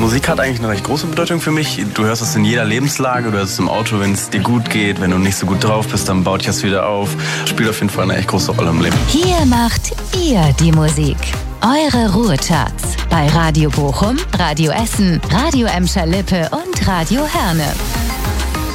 Musik hat eigentlich eine recht große Bedeutung für mich. Du hörst es in jeder Lebenslage, du hörst es im Auto, wenn es dir gut geht, wenn du nicht so gut drauf bist, dann baut dich das wieder auf. Spielt auf jeden Fall eine echt große Rolle im Leben. Hier macht ihr die Musik. Eure Ruhecharts bei Radio Bochum, Radio Essen, Radio Emscher Lippe und Radio Herne.